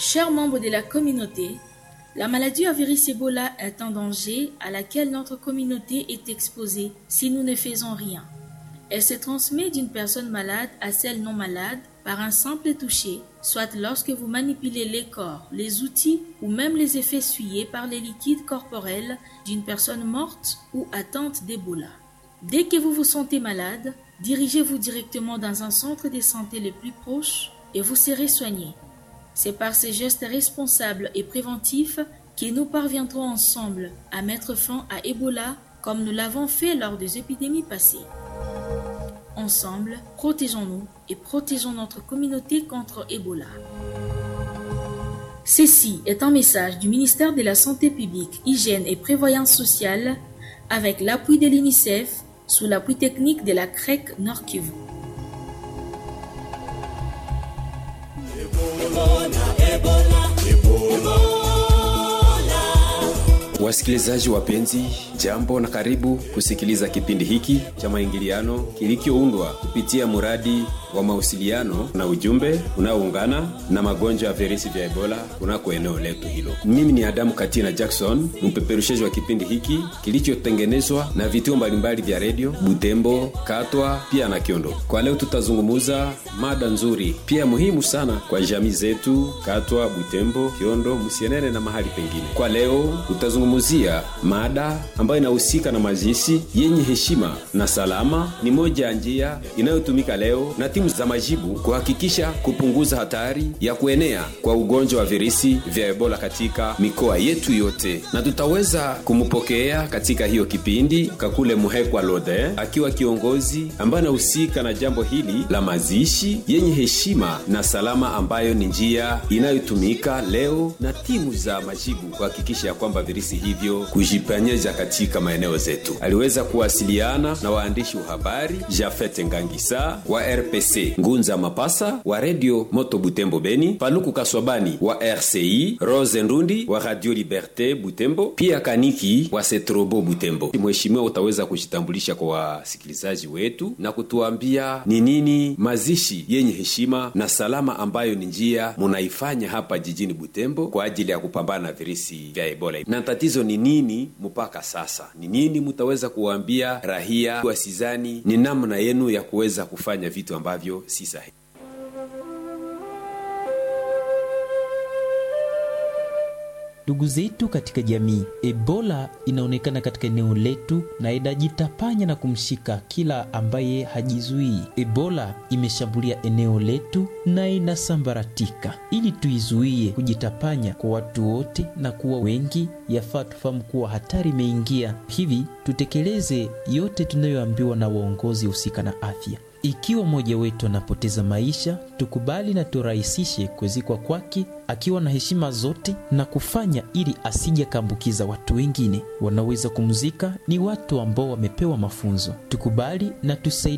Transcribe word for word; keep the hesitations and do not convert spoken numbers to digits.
Chers membres de la communauté, la maladie à virus Ebola est un danger à laquelle notre communauté est exposée si nous ne faisons rien. Elle se transmet d'une personne malade à celle non malade par un simple toucher, soit lorsque vous manipulez les corps, les outils ou même les effets essuyés par les liquides corporels d'une personne morte ou atteinte d'Ebola. Dès que vous vous sentez malade, dirigez-vous directement dans un centre de santé le plus proche et vous serez soigné. C'est par ces gestes responsables et préventifs que nous parviendrons ensemble à mettre fin à Ebola comme nous l'avons fait lors des épidémies passées. Ensemble, protégeons-nous et protégeons notre communauté contre Ebola. Ceci est un message du ministère de la Santé publique, Hygiène et Prévoyance sociale avec l'appui de l'UNICEF sous l'appui technique de la C R E C Nord Kivu. Wasikilizaji wapenzi, jambo na karibu kusikiliza kipindi hiki cha maingiliano kilichoundwa kupitia muradi wa mawasiliano na ujumbe unaoungana na magonjwa ya virusi vya Ebola kunako eneo letu hilo. Mimi ni Adamu Katina Jackson, mpeperushaji wa kipindi hiki kilichotengenezwa na vituo mbalimbali vya radio Butembo, Katwa pia na Kiondo. Kwa leo tutazungumza mada nzuri pia muhimu sana kwa jamii zetu Katwa, Butembo, Kiondo, Musienene na mahali pengine. Kwa leo tutazungumzia mada ambayo inahusika na mazishi yenye heshima na salama. Ni moja ya njia inayotumika leo na timu za majibu kuhakikisha kupunguza hatari ya kuenea kwa ugonjwa wa virusi vya Ebola katika mikoa yetu yote. Na tutaweza kumpokea katika hiyo kipindi Kakule Muhekwa Lode, akiwa kiongozi ambaye anahusika na jambo hili la mazishi yenye heshima na salama, ambayo ni njia inayotumika leo na timu za majibu kuhakikisha kwamba virusi hivyo kujipenyeza katika maeneo zetu. Aliweza kuwasiliana na waandishi wa habari Jafet Ngangisa wa R P C Ngunza Mapasa wa Radio Moto Butembo Beni, Paluku Kaswabani wa R C I, Rose Ndundi wa Radio Liberté Butembo, pia Kaniki wa Setrobo Butembo. Mheshimiwa, utaweza kujitambulisha kwa wasikilizaji wetu na kutuambia ni nini mazishi yenye heshima na salama ambayo ni njia mnaifanya hapa jijini Butembo kwa ajili ya kupambana na virusi vya Ebola. Na tatizo ni nini mpaka sasa? Ni nini mtaweza kuambia rahia wasizani ni namna yenu ya kuweza kufanya vitu ambavyo si sahihi? Ndugu zetu katika jamii, Ebola inaonekana katika eneo letu na inajitapanya na kumshika kila ambaye hajizuii. Ebola imeshambulia eneo letu na inasambaratika. Ili tuizuie kujitapanya kwa watu wote na kuwa wengi, yafaa tufahamu kuwa hatari imeingia. Hivi tutekeleze yote tunayoambiwa na waongozi husika na afya. Ikiwa mmoja wetu anapoteza maisha, tukubali na turahisishe kuzikwa kwake akiwa na heshima zote na kufanya ili asije kaambukiza watu wengine. Wanaweza kumzika ni watu ambao wamepewa mafunzo. Tukubali na tusaidie